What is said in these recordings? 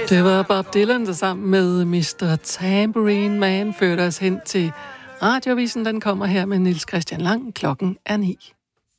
Det var Bob Dylan, der sammen med Mr. Tambourine Man førte os hen til Radioavisen. Den kommer her med Niels Christian Lang. Klokken er 9.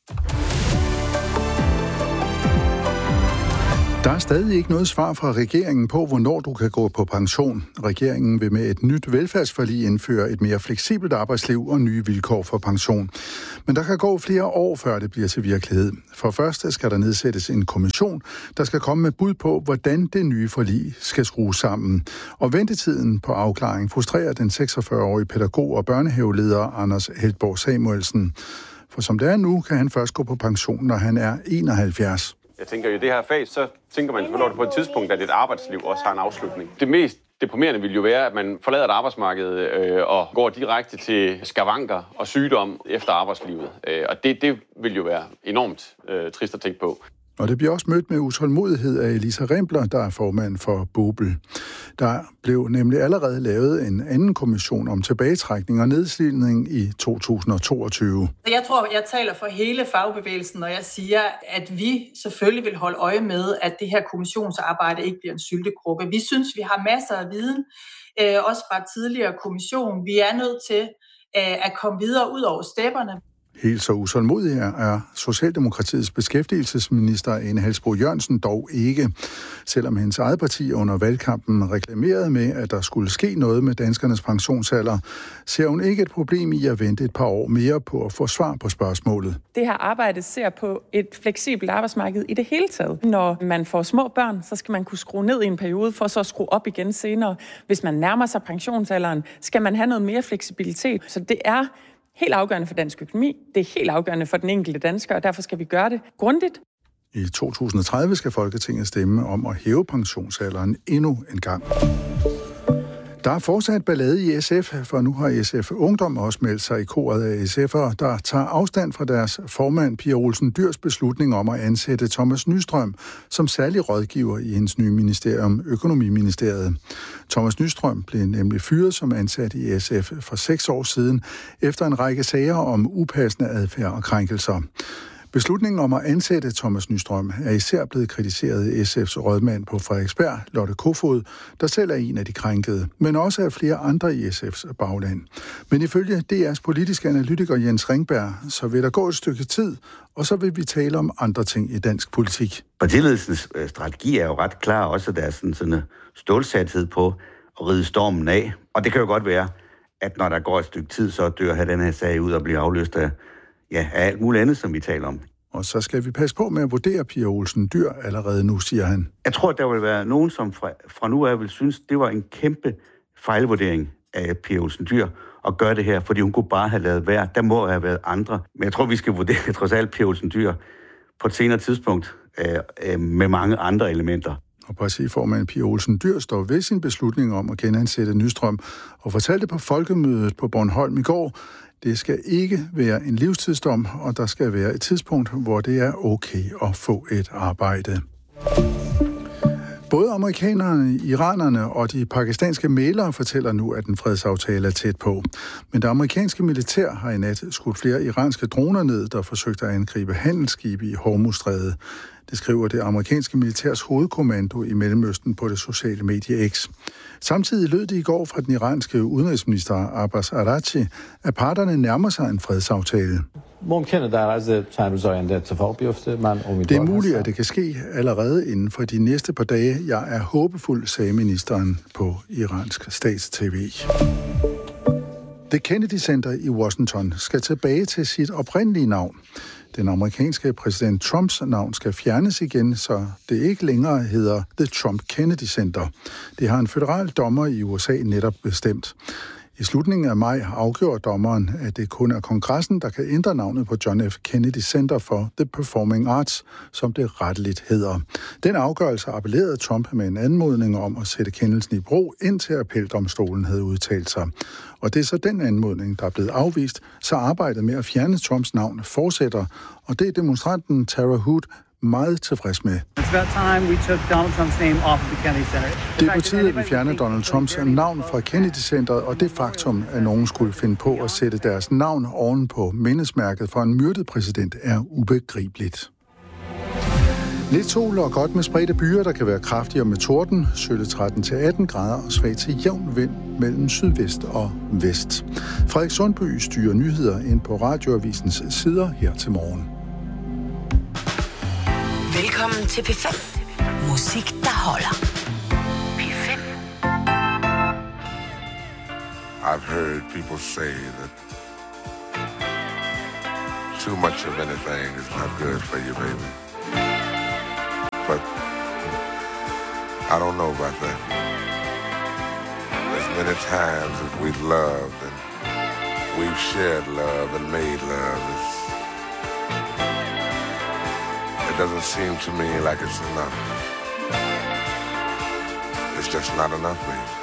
Der er stadig ikke noget svar fra regeringen på, hvornår du kan gå på pension. Regeringen vil med et nyt velfærdsforlig indføre et mere fleksibelt arbejdsliv og nye vilkår for pension. Men der kan gå flere år, før det bliver til virkelighed. For først skal der nedsættes en kommission, der skal komme med bud på, hvordan det nye forlig skal skrues sammen. Og ventetiden på afklaring frustrerer den 46-årige pædagog og børnehaveleder Anders Heltborg Samuelsen. For som det er nu, kan han først gå på pension, når han er 71. Jeg tænker, i det her fag, så tænker man selvfølgelig på et tidspunkt, at et arbejdsliv også har en afslutning. Det mest deprimerende vil jo være, at man forlader et arbejdsmarked og går direkte til skavanker og sygdom efter arbejdslivet. Og det vil jo være enormt trist at tænke på. Og det bliver også mødt med utålmodighed af Elisa Rimpler, der er formand for BOBL. Der blev nemlig allerede lavet en anden kommission om tilbagetrækning og nedslidning i 2022. Jeg tror, jeg taler for hele fagbevægelsen, når jeg siger, at vi selvfølgelig vil holde øje med, at det her kommissionsarbejde ikke bliver en syltekrukke. Vi synes, vi har masser af viden, også fra tidligere kommission. Vi er nødt til at komme videre ud over stepperne. Helt så utålmodig er Socialdemokratiets beskæftigelsesminister Ane Halsboe-Jørgensen dog ikke. Selvom hendes eget parti under valgkampen reklamerede med, at der skulle ske noget med danskernes pensionsalder, ser hun ikke et problem i at vente et par år mere på at få svar på spørgsmålet. Det her arbejde ser på et fleksibelt arbejdsmarked i det hele taget. Når man får små børn, så skal man kunne skrue ned i en periode, for så at skrue op igen senere. Hvis man nærmer sig pensionsalderen, skal man have noget mere fleksibilitet. Så det er helt afgørende for dansk økonomi. Det er helt afgørende for den enkelte dansker, og derfor skal vi gøre det grundigt. I 2030 skal Folketinget stemme om at hæve pensionsalderen endnu en gang. Der er fortsat ballade i SF, for nu har SF Ungdom også meldt sig i koret af SF'ere, der tager afstand fra deres formand Pia Olsen Dyhrs beslutning om at ansætte Thomas Nystrøm som særlig rådgiver i hendes nye ministerium, Økonomiministeriet. Thomas Nystrøm blev nemlig fyret som ansat i SF for 6 år siden, efter en række sager om upassende adfærd og krænkelser. Beslutningen om at ansætte Thomas Nystrøm er især blevet kritiseret af SF's rådmand på Frederiksberg, Lotte Kofod, der selv er en af de krænkede, men også af flere andre i SF's bagland. Men ifølge DR's politiske analytiker Jens Ringberg, så vil der gå et stykke tid, og så vil vi tale om andre ting i dansk politik. Partiledelsens strategi er jo ret klar, også der er sådan en stålsathed på at ride stormen af. Og det kan jo godt være, at når der går et stykke tid, så dør den her sag ud og bliver afløst af alt muligt andet, som vi taler om. Og så skal vi passe på med at vurdere Pia Olsen Dyhr allerede nu, siger han. Jeg tror, at der vil være nogen, som fra nu af vil synes, det var en kæmpe fejlvurdering af Pia Olsen Dyhr at gøre det her, fordi hun kunne bare have lavet være. Der må have været andre. Men jeg tror, vi skal vurdere trods alt Pia Olsen Dyhr på et senere tidspunkt med mange andre elementer. Og partiformand Pia Olsen Dyhr står ved sin beslutning om at genansætte Nystrøm og fortalte på folkemødet på Bornholm i går, det skal ikke være en livstidsdom, og der skal være et tidspunkt, hvor det er okay at få et arbejde. Både amerikanerne, iranerne og de pakistanske mæglere fortæller nu, at en fredsaftale er tæt på. Men det amerikanske militær har i nat skudt flere iranske droner ned, der forsøgte at angribe handelsskibe i Hormuzstrædet. Det skriver det amerikanske militærs hovedkommando i Mellemøsten på det sociale medie X. Samtidig lød det i går fra den iranske udenrigsminister Abbas Araghchi, at parterne nærmer sig en fredsaftale. Det er muligt, at det kan ske allerede inden for de næste par dage. Jeg er håbefuld, sagde ministeren på iransk stats-TV. Det Kennedy Center i Washington skal tilbage til sit oprindelige navn. Den amerikanske præsident Trumps navn skal fjernes igen, så det ikke længere hedder The Trump Kennedy Center. Det har en føderal dommer i USA netop bestemt. I slutningen af maj afgjorde dommeren, at det kun er kongressen, der kan ændre navnet på John F. Kennedy Center for the Performing Arts, som det retteligt hedder. Den afgørelse appellerede Trump med en anmodning om at sætte kendelsen i bero, indtil appeldomstolen havde udtalt sig. Og det er så den anmodning, der er blevet afvist, så arbejdet med at fjerne Trumps navn fortsætter, og det er demonstranten Tara Hood meget tilfreds med. Det er på tide, at vi fjerner Donald Trumps navn fra Kennedy Centeret, og det faktum, at nogen skulle finde på at sætte deres navn oven på mindesmærket for en myrdet præsident, er ubegribeligt. Lidt sol og godt med spredte byer, der kan være kraftigere med torden, sølle 13-18 grader og svag til jævn vind mellem sydvest og vest. Frederik Sundby styrer nyheder ind på Radioavisens sider her til morgen. Velkommen til P5. Musik, der holder. P5. I've heard people say that too much of anything is not good for you, baby. But I don't know about that. There's many times that we've loved and we've shared love and made love. It doesn't seem to me like it's enough. It's just not enough, baby.